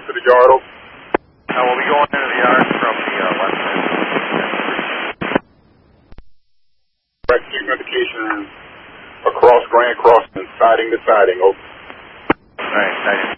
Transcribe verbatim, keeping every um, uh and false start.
to the yard, over. Uh, we'll be going into the yard from the uh, west end. Right, signal indication across Grand Crossing, siding to siding, over. All right, siding.